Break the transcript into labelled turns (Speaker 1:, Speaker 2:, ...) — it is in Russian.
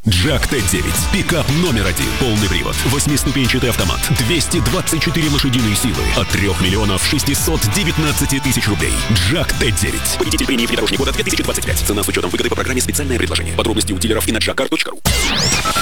Speaker 1: Джак Т9. Пикап номер один. Полный привод. 8-ступенчатый автомат. 224 лошадиные силы. От 3 619 000 рублей. Джак Т9. Победитель премии «Внедорожник года» 2025. Цена с учетом выгоды по программе «Специальное предложение». Подробности у дилеров и на jackcar.ru.